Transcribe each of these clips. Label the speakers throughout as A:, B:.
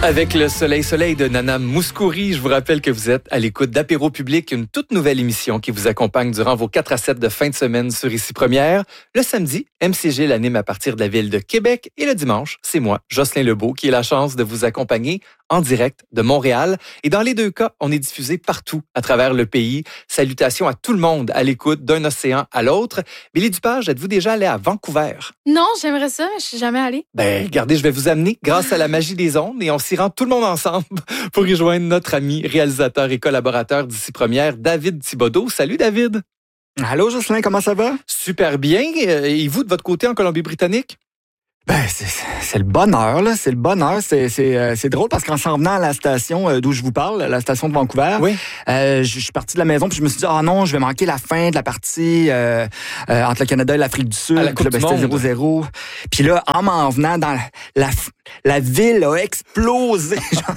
A: Avec le soleil de Nana Mouskouri, je vous rappelle que vous êtes à l'écoute d'Apéro Public, une toute nouvelle émission qui vous accompagne durant vos 4 à 7 de fin de semaine sur Ici Première. Le samedi, MCG l'anime à partir de la ville de Québec et le dimanche, c'est moi, Jocelyn Lebeau, qui ai la chance de vous accompagner en direct de Montréal. Et dans les deux cas, on est diffusé partout à travers le pays. Salutations à tout le monde à l'écoute d'un océan à l'autre. Billy Dupage, êtes-vous déjà allé à Vancouver?
B: Non, j'aimerais ça, mais je suis jamais allée.
A: Regardez, je vais vous amener grâce à la magie des ondes et on s'y rend tout le monde ensemble pour y joindre notre ami, réalisateur et collaborateur d'Ici Première, David Thibodeau. Salut David!
C: Allô Jocelyn, comment ça va?
A: Super bien. Et vous, de votre côté, en Colombie-Britannique?
C: C'est le bonheur, là. C'est le bonheur. C'est drôle parce qu'en s'en venant à la station d'où je vous parle, la station de Vancouver,
A: oui.
C: Je suis parti de la maison puis je me suis dit, non, je vais manquer la fin de la partie entre le Canada et l'Afrique du Sud.
A: À la Coupe du Monde.
C: C'était 0-0. Puis là, en m'en venant dans la ville a explosé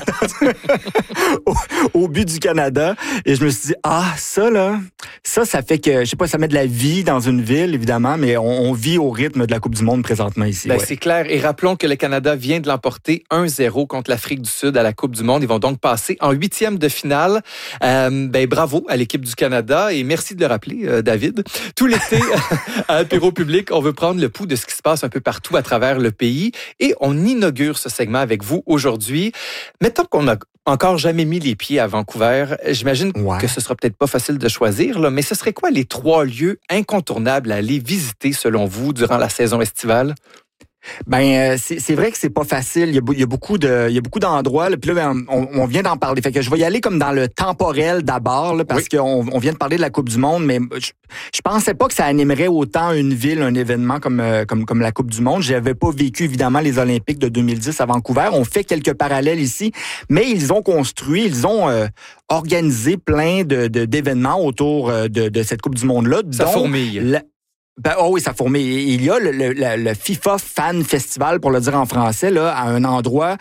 C: au but du Canada. Et je me suis dit, ça fait que, je sais pas, ça met de la vie dans une ville, évidemment, mais on vit au rythme de la Coupe du Monde présentement ici. Ouais.
A: C'est clair. Et rappelons que le Canada vient de l'emporter 1-0 contre l'Afrique du Sud à la Coupe du Monde. Ils vont donc passer en 8e de finale. Bravo à l'équipe du Canada et merci de le rappeler, David. Tout l'été, à Apéro Public, on veut prendre le pouls de ce qui se passe un peu partout à travers le pays et on inaugure ce segment avec vous aujourd'hui. Mettons qu'on n'a encore jamais mis les pieds à Vancouver. J'imagine que ce sera peut-être pas facile de choisir, là, mais ce serait quoi les 3 lieux incontournables à aller visiter selon vous durant la saison estivale?
C: C'est vrai que c'est pas facile. Il y a beaucoup d'endroits. Là, puis là, on vient d'en parler. Fait que je vais y aller comme dans le temporel d'abord, là, parce qu'on vient de parler de la Coupe du Monde, mais je pensais pas que ça animerait autant une ville, un événement comme la Coupe du Monde. J'avais pas vécu évidemment les Olympiques de 2010 à Vancouver. On fait quelques parallèles ici, mais ils ont organisé plein d'événements autour de cette Coupe du Monde-là.
A: Ça fourmille.
C: Oui, ça fourmille. Il y a le FIFA Fan Festival, pour le dire en français, là, à un endroit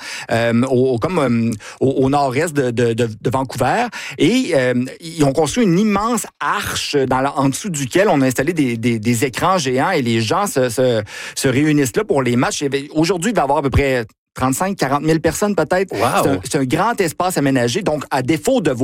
C: au nord-est de Vancouver. Et ils ont construit une immense arche en dessous duquel on a installé des écrans géants et les gens se réunissent là pour les matchs. Aujourd'hui, il va y avoir à peu près 35-40 000 personnes peut-être.
A: Wow.
C: C'est un grand espace aménagé. Donc, à défaut de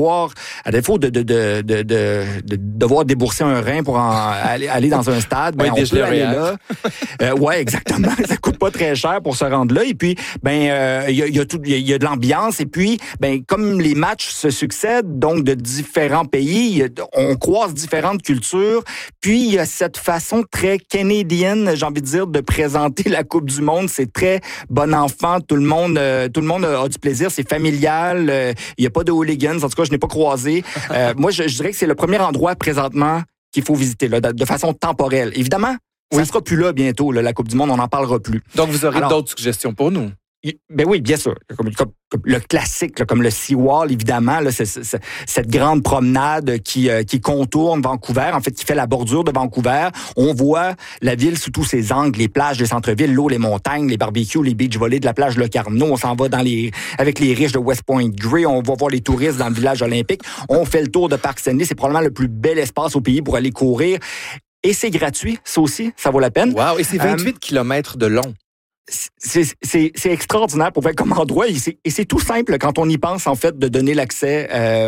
C: devoir débourser un rein pour aller dans un stade, on peut aller là. Exactement. Ça coûte pas très cher pour se rendre là. Et puis, il y a de l'ambiance. Et puis, comme les matchs se succèdent, donc de différents pays, on croise différentes cultures. Puis, il y a cette façon très canadienne, j'ai envie de dire, de présenter la Coupe du Monde. C'est très bon enfant. Tout le monde a du plaisir, c'est familial, il n'y a pas de hooligans, en tout cas, je n'ai pas croisé. Moi, je dirais que c'est le premier endroit présentement qu'il faut visiter, là, de façon temporelle. Évidemment, ça ne sera plus là bientôt, là, la Coupe du Monde, on n'en parlera plus.
A: Donc, vous aurez d'autres suggestions pour nous?
C: Oui, bien sûr. Comme le classique, là, comme le Seawall, évidemment, là, c'est cette grande promenade qui contourne Vancouver, en fait, qui fait la bordure de Vancouver. On voit la ville sous tous ses angles, les plages des centres-villes, l'eau, les montagnes, les barbecues, les beach volleys de la plage Le Carnot. On s'en va avec les riches de West Point Grey. On va voir les touristes dans le village olympique. On fait le tour de Parc Stanley. C'est probablement le plus bel espace au pays pour aller courir. Et c'est gratuit, ça aussi, ça vaut la peine.
A: Wow! Et c'est 28 kilomètres de long.
C: C'est extraordinaire pour faire comme endroit et c'est tout simple quand on y pense en fait de donner l'accès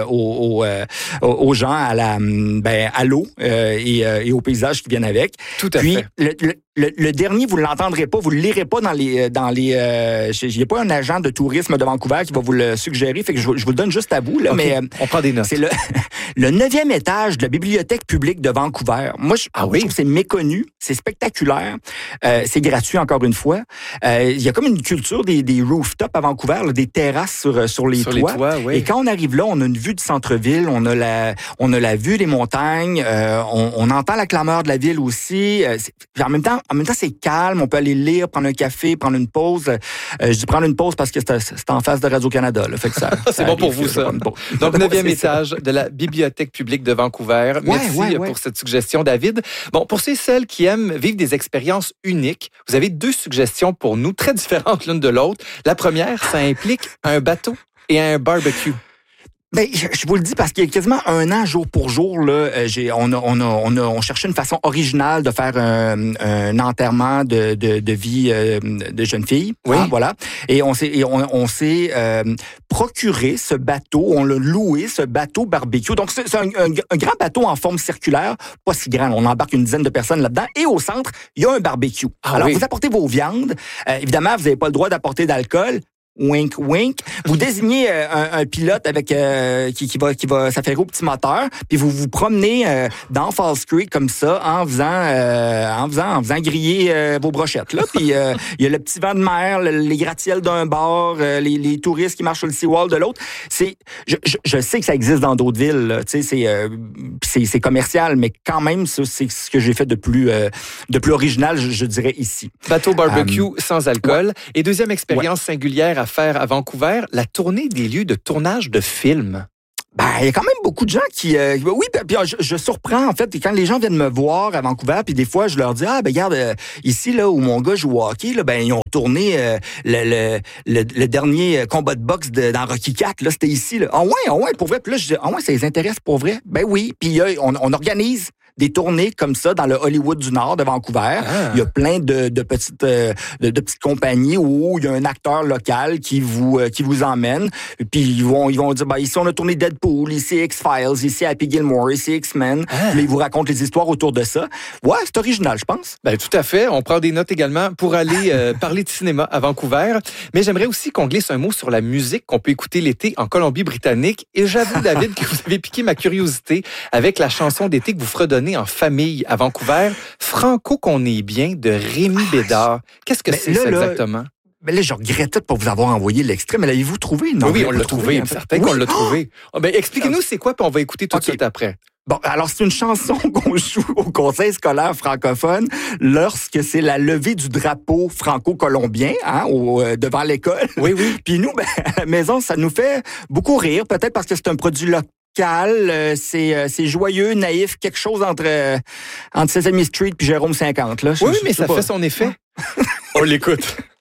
C: aux gens à l'eau et aux paysages qui viennent avec.
A: Tout à fait.
C: Le dernier, vous ne l'entendrez pas, vous ne le lirez pas dans les il n'y a pas un agent de tourisme de Vancouver qui va vous le suggérer, fait que je vous le donne juste à vous là,
A: okay. Mais on prend des notes.
C: C'est le 9e étage de la bibliothèque publique de Vancouver. Moi, je trouve que c'est méconnu, c'est spectaculaire, c'est gratuit encore une fois. Il y a comme une culture des rooftops à Vancouver, là, des terrasses sur les toits.
A: Oui.
C: Et quand on arrive là, on a une vue du centre-ville, on a la vue des montagnes, on entend la clameur de la ville aussi. En même temps, c'est calme. On peut aller lire, prendre un café, prendre une pause. Je dis prendre une pause parce que c'est en face de Radio-Canada. Là, fait que
A: c'est bon pour vous, ça. Donc, 9e étage de la Bibliothèque publique de Vancouver. Merci pour cette suggestion, David. Bon, pour ceux et celles qui aiment vivre des expériences uniques, vous avez 2 suggestions pour nous, très différentes l'une de l'autre. La première, ça implique un bateau et un barbecue.
C: Ben, je vous le dis parce qu'il y a quasiment un an, jour pour jour, là, on cherchait une façon originale de faire un enterrement de vie de jeune fille.
A: Oui.
C: Hein, voilà. Et on s'est procuré ce bateau, on l'a loué, ce bateau barbecue. Donc, c'est un grand bateau en forme circulaire, pas si grand. On embarque une dizaine de personnes là-dedans. Et au centre, il y a un barbecue. Alors, vous apportez vos viandes. Évidemment, vous n'avez pas le droit d'apporter d'alcool. Wink, wink. Vous désignez un pilote avec qui va s'affairer au petit moteur, puis vous vous promenez dans Falls Creek comme ça en faisant griller vos brochettes là. Puis il y a le petit vent de mer, les gratte-ciels d'un bord, les touristes qui marchent sur le seawall de l'autre. Je sais que ça existe dans d'autres villes, tu sais, c'est commercial, mais quand même c'est ce que j'ai fait de plus original, je dirais ici.
A: Bateau barbecue sans alcool. Ouais. Et deuxième expérience singulière à faire à Vancouver, la tournée des lieux de tournage de films.
C: Ben, il y a quand même beaucoup de gens qui... oui, puis je surprends, en fait, quand les gens viennent me voir à Vancouver, puis des fois, je leur dis, regarde, ici, là, où mon gars joue au hockey, là, ben, ils ont tourné le dernier combat de boxe dans Rocky IV, là, c'était ici, là. Ah ouais, pour vrai. Puis là, je dis, ça les intéresse pour vrai? Ben oui, puis on organise des tournées comme ça dans le Hollywood du Nord de Vancouver. Il y a plein de petites compagnies où il y a un acteur local qui vous emmène. Puis ils vont dire, ici on a tourné Deadpool, ici X-Files, ici Happy Gilmore, ici X-Men. Puis ils vous racontent les histoires autour de ça. Ouais, c'est original, je pense.
A: Ben tout à fait. On prend des notes également pour aller parler de cinéma à Vancouver. Mais j'aimerais aussi qu'on glisse un mot sur la musique qu'on peut écouter l'été en Colombie-Britannique. Et j'avoue, David, que vous avez piqué ma curiosité avec la chanson d'été que vous fredonnez en famille à Vancouver, Franco qu'on est bien de Rémi Bédard. Qu'est-ce que c'est ça exactement?
C: Mais là, je regrettais de pas vous avoir envoyé l'extrait, mais l'avez-vous trouvé? Non,
A: oui, on l'a trouvé. Certain qu'on l'a trouvé. Expliquez-nous c'est quoi, puis on va écouter tout de suite après.
C: Bon, alors c'est une chanson qu'on joue au conseil scolaire francophone lorsque c'est la levée du drapeau franco-colombien devant l'école.
A: Oui.
C: Puis nous, à la maison, ça nous fait beaucoup rire, peut-être parce que c'est un produit local. C'est joyeux, naïf, quelque chose entre Sesame Street puis Jérôme 50. Là.
A: Oui, mais ça fait son effet. On l'écoute.